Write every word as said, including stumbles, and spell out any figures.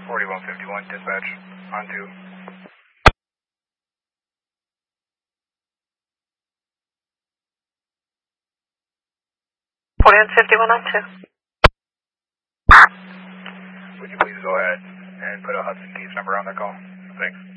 forty-one fifty-one, dispatch, on two. forty-one fifty-one on two. Would you please go ahead and put a Hudson case number on that call? Thanks.